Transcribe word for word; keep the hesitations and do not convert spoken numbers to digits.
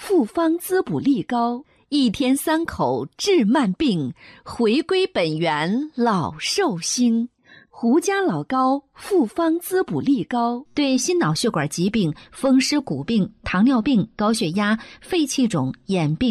复方滋补力高，一天三口治慢病，回归本源老寿星。胡家老膏复方滋补力高，对心脑血管疾病、风湿骨病、糖尿病、高血压、肺气肿、眼病、